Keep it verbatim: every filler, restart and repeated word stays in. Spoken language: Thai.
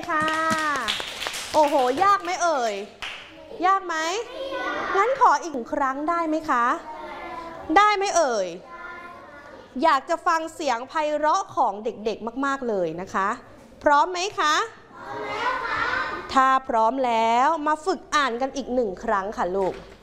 ค่ะโอ้โหยากไหมเอ่ยยากไหมงั้นขออีกครั้งได้ไหมคะได้ไหมเอ่ยอยากจะฟังเสียงไพเราะของเด็กๆมากๆเลยนะคะพร้อมไหมคะพร้อมแล้วค่ะถ้าพร้อมแล้วมาฝึกอ่านกันอีกหนึ่งครั้งค่ะลูก